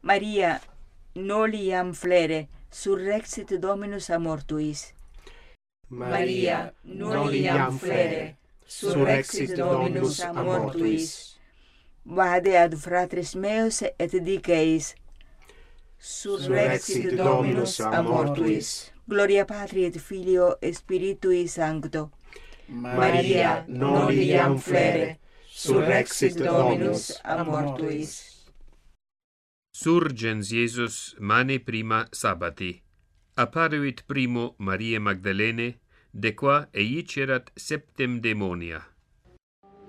Maria, noli iam flere, surrexit Dominus a mortuis. Maria, noli iam flere, surrexit Dominus a mortuis. Vade ad fratres meos et diceis, Surrexit Dominus a mortuis. Gloria Patri et Filio et Spiritui Sancto. Maria, noli iam flere, surrexit Dominus a mortuis. Surgens Iesus mane prima sabbati. Apparuit primo Mariae Magdalene, de qua eicerat septem demonia.